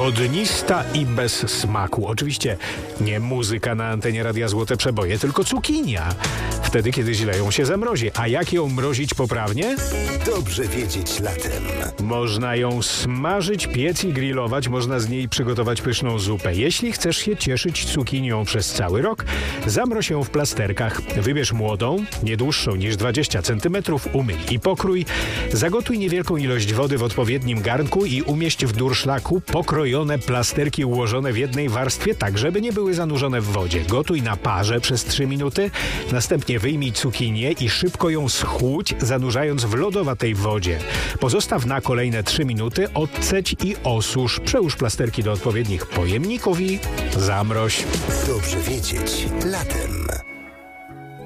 wodnista i bez smaku. Oczywiście nie muzyka na antenie Radia Złote Przeboje, tylko cukinia. Wtedy, kiedy źle ją się zamrozi. A jak ją mrozić poprawnie? Dobrze wiedzieć latem. Można ją smażyć, piec i grillować. Można z niej przygotować pyszną zupę. Jeśli chcesz się cieszyć cukinią przez cały rok, zamroź ją w plasterkach. Wybierz młodą, nie dłuższą niż 20 cm, umyj i pokrój. Zagotuj niewielką ilość wody w odpowiednim garnku i umieść w durszlaku pokrojone plasterki ułożone w jednej warstwie, tak żeby nie były zanurzone w wodzie. Gotuj na parze przez 3 minuty, następnie wyjmij cukinię i szybko ją schłódź, zanurzając w lodowatej wodzie. Pozostaw na kolejne 3 minuty, odcedź i osusz. Przełóż plasterki do odpowiednich pojemników i zamroź. Dobrze wiedzieć latem.